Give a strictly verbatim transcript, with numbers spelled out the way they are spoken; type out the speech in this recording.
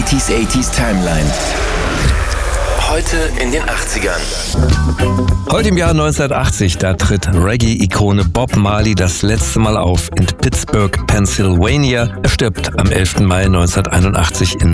neunziger achtziger Timeline. Heute in den achtzigern. Heute im Jahr neunzehnhundertachtzig, da tritt Reggae-Ikone Bob Marley das letzte Mal auf in Pittsburgh, Pennsylvania. Er stirbt am elften Mai neunzehnhunderteinundachtzig in